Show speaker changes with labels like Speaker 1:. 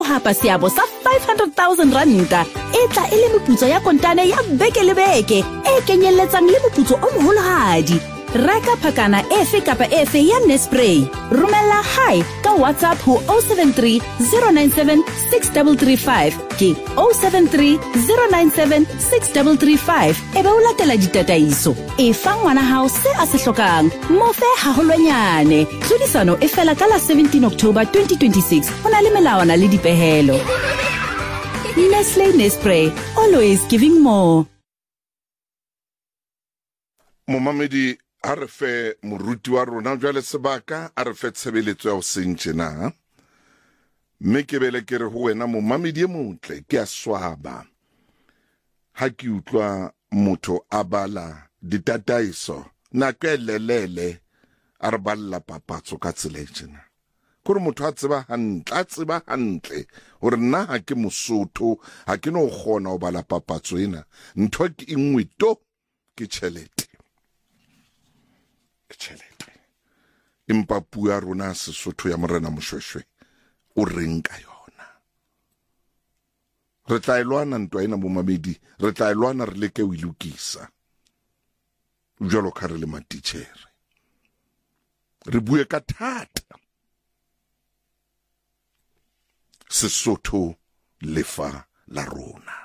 Speaker 1: hapa seabo sa 500,000 ranta e tla e le meputso ya kontane ya beke le beke e kenyelletsang le moputso o moholohadi. Reka phakana efe kapa efe ya Nespray. Romela hi ka WhatsApp ho 073 097 6335 ke 073 097 6335 ebe o latela ditataiso. E fa ngwana hao se a se hlokang, mo fe haholwanyane. Tlhodisano e fela ka la 17 October 2026. Hona le melawana le dipehelo. Nestlé Nespray, always giving more.
Speaker 2: Momamedi a re fe moruti wa rona jwale sebaka a re fe tshebeletso ya o sentjena. Mme ke bele ke re ho wena momamedi e motle ke a swaba. Ha ke utlwa motho a bala ditataiso na ke lelele a re balla papatso ka tsela tjena. Kore motho a tseba hantle hore nna ha ke Mosotho ha ke no kgona ho bala papatso ena. Ntho ke engwe to ke tjhelete. Empa puo ya rona Sesotho ya Morena Moshweshwe o reng ka yona. Re tla ilwana ntwa ena momamedi, re tla ilwana re leke o ilukisa. Jwalo ka re le matitjhere. Re bue ka thata. Sesotho lefa la rona.